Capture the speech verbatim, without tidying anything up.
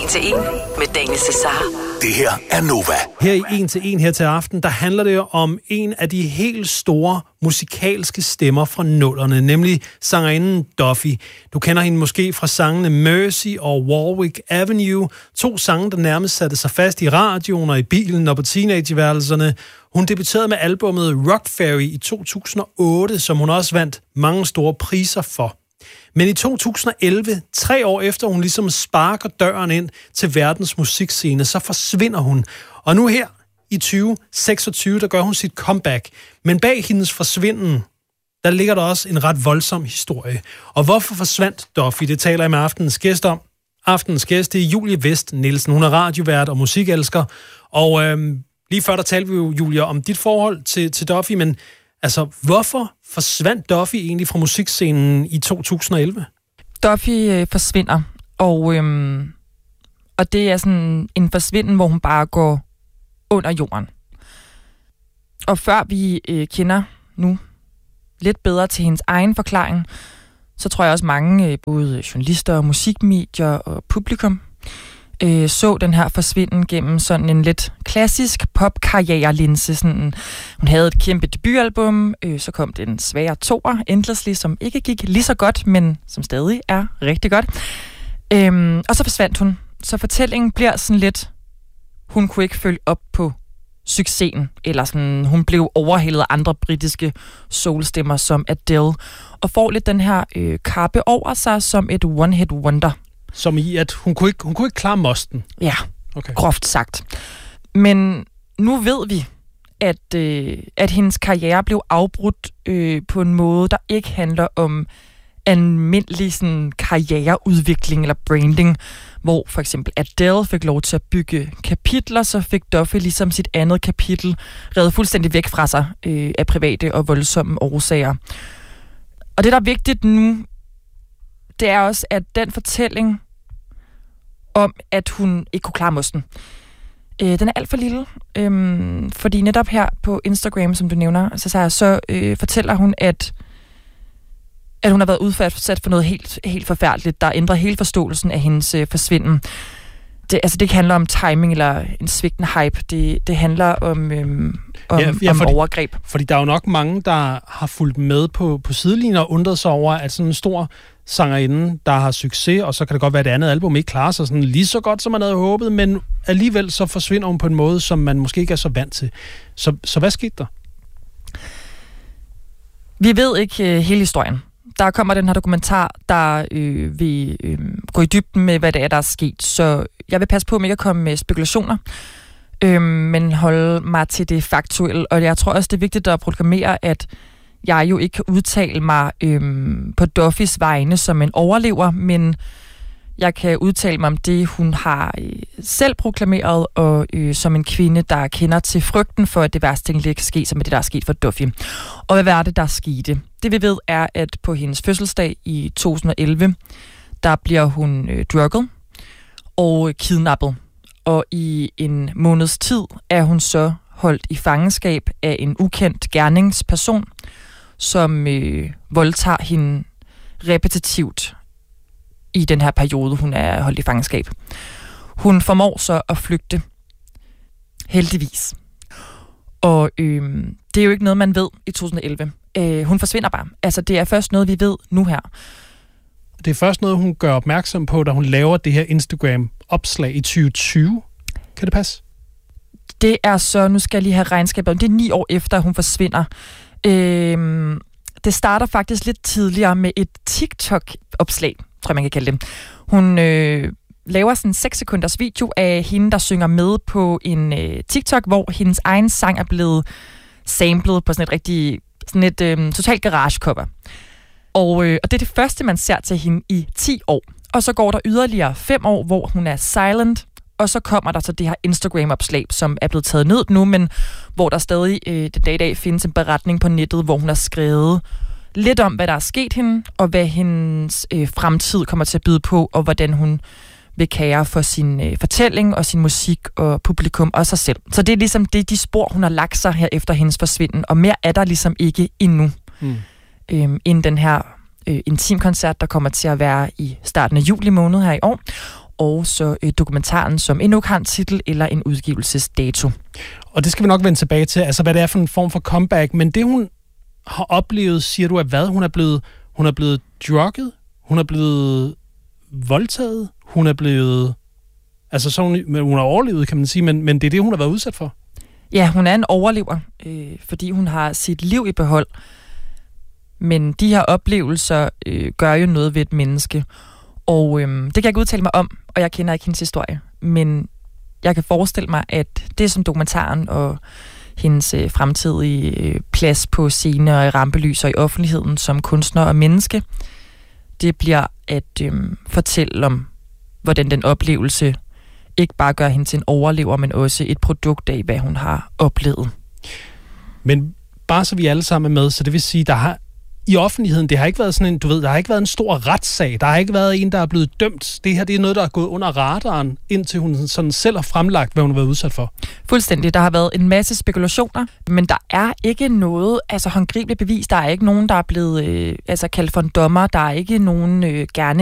en til en med Daniel Cesar. Det her er Nova. Her i en til en her til aften, der handler det om en af de helt store musikalske stemmer fra nullerne, nemlig sangerinden Duffy. Du kender hende måske fra sangene Mercy og Warwick Avenue. To sange, der nærmest satte sig fast i radioen og i bilen og på teenageværelserne. Hun debuterede med albumet Rock Fairy i to tusind og otte, som hun også vandt mange store priser for. Men i to tusind og elleve, tre år efter hun ligesom sparker døren ind til verdens musikscene, så forsvinder hun. Og nu her i tyve seksogtyve, der gør hun sit comeback. Men bag hendes forsvinden, der ligger der også en ret voldsom historie. Og hvorfor forsvandt Duffy? Det taler jeg med aftenens gæst om. Aftenens gæst, det er Julie Vest Nielsen. Hun er radiovært og musikelsker. Og øhm, lige før der talte vi jo, Julia, om dit forhold til, til Duffy, men altså, hvorfor forsvandt Duffy egentlig fra musikscenen i to tusind og elleve? Duffy øh, forsvinder, og, øhm, og det er sådan en forsvinden, hvor hun bare går under jorden. Og før vi øh, kender nu lidt bedre til hendes egen forklaring, så tror jeg også mange, øh, både journalister og musikmedier og publikum, øh, så den her forsvinden gennem sådan en lidt klassisk popkarrierelinse. Sådan, hun havde et kæmpe debutalbum, øh, så kom den svære toer, Endlessly, som ikke gik lige så godt, men som stadig er rigtig godt. Øhm, og så forsvandt hun. Så fortællingen bliver sådan lidt, hun kunne ikke følge op på succesen, eller sådan, hun blev overhældet af andre britiske soulstemmer som Adele, og får lidt den her øh, kappe over sig som et one-hit wonder. Som i, at hun kunne ikke, hun kunne ikke klare mosten? Ja, okay. Groft sagt. Men nu ved vi, at, øh, at hendes karriere blev afbrudt øh, på en måde, der ikke handler om almindelig sådan, karriereudvikling eller branding, hvor for eksempel Adele fik lov til at bygge kapitler, så fik Duffy ligesom sit andet kapitel revet fuldstændig væk fra sig øh, af private og voldsomme årsager. Og det, der er vigtigt nu, det er også, at den fortælling om, at hun ikke kunne klare mosten, øh, den er alt for lille. Øhm, fordi netop her på Instagram, som du nævner, så, så, så øh, fortæller hun, at, at hun har været udsat for noget helt, helt forfærdeligt, der ændrer hele forståelsen af hendes øh, forsvinden. Det, altså, det ikke handler om timing eller en svigtende hype. Det, det handler om, øhm, om, ja, ja, om fordi, overgreb. Fordi der er jo nok mange, der har fulgt med på, på sidelinjen og undret sig over, at sådan en stor sangerinde, der har succes, og så kan det godt være, at det andet album ikke klarer sig sådan lige så godt, som man havde håbet, men alligevel så forsvinder hun på en måde, som man måske ikke er så vant til. Så, så hvad skete der? Vi ved ikke uh, hele historien. Der kommer den her dokumentar, der øh, vil øh, gå i dybden med, hvad det er, der er sket. Så jeg vil passe på, om ikke at komme med spekulationer, øh, men holde mig til det faktuelle. Og jeg tror også, det er vigtigt at proklamere, at jeg jo ikke kan udtale mig øh, på Duffys vegne som en overlever, men jeg kan udtale mig om det, hun har øh, selv proklameret, og øh, som en kvinde, der kender til frygten for, at det værste ikke kan ske, som er det, der er sket for Duffy. Og hvad var det, der skete? Det vi ved er, at på hendes fødselsdag i to tusind og elleve, der bliver hun øh, drugget og kidnappet. Og i en måneds tid er hun så holdt i fangenskab af en ukendt gerningsperson, som øh, voldtager hende repetitivt i den her periode, hun er holdt i fangenskab. Hun formår så at flygte. Heldigvis. Og øh, det er jo ikke noget, man ved i to tusind og elleve. Øh, hun forsvinder bare. Altså, det er først noget, vi ved nu her. Det er først noget, hun gør opmærksom på, da hun laver det her Instagram-opslag i tyve tyve. Kan det passe? Det er så, nu skal jeg lige have regnskabet om, det er ni år efter, hun forsvinder. Øh, det starter faktisk lidt tidligere med et TikTok-opslag, tror jeg, man kan kalde det. Hun øh, laver sådan en seks sekunders video af hende, der synger med på en øh, TikTok, hvor hendes egen sang er blevet samlet på sådan et rigtig, sådan et øh, totalt garagecover. Og, øh, og det er det første, man ser til hende i ti år. Og så går der yderligere fem år, hvor hun er silent, og så kommer der så det her Instagram-opslag, som er blevet taget ned nu, men hvor der stadig øh, den dag i dag findes en beretning på nettet, hvor hun har skrevet lidt om, hvad der er sket hende, og hvad hendes øh, fremtid kommer til at byde på, og hvordan hun vil kære for sin øh, fortælling og sin musik og publikum og sig selv. Så det er ligesom det, de spor, hun har lagt sig her efter hendes forsvinden, og mere er der ligesom ikke endnu. Mm. Øhm, inden den her øh, intimkoncert, der kommer til at være i starten af juli måned her i år. og så øh, dokumentaren, som endnu ikke har en titel eller en udgivelsesdato. Og det skal vi nok vende tilbage til, altså hvad det er for en form for comeback, men det hun har oplevet, siger du, at hvad? Hun er blevet, hun er blevet drugget, hun er blevet voldtaget, hun er blevet... Altså, så hun, hun har overlevet, kan man sige, men, men det er det, hun har været udsat for. Ja, hun er en overlever, øh, fordi hun har sit liv i behold. Men de her oplevelser øh, gør jo noget ved et menneske. Og øh, det kan jeg ikke udtale mig om, og jeg kender ikke hendes historie. Men jeg kan forestille mig, at det som dokumentaren og hendes øh, fremtidige øh, plads på scene og i rampelys og i offentligheden som kunstner og menneske, det bliver at øh, fortælle om, hvordan den oplevelse ikke bare gør hende til en overlever, men også et produkt af, hvad hun har oplevet. Men bare så vi alle sammen er med, så det vil sige, der har i offentligheden, det har ikke været sådan en, du ved, der har ikke været en stor retssag, der har ikke været en, der er blevet dømt. Det her, det er noget, der er gået under radaren, indtil hun sådan selv har fremlagt, hvad hun har været udsat for. Fuldstændig. Der har været en masse spekulationer, men der er ikke noget, altså håndgribeligt bevis. Der er ikke nogen, der er blevet øh, altså kaldt for en dommer. Der er ikke nogen øh, gerning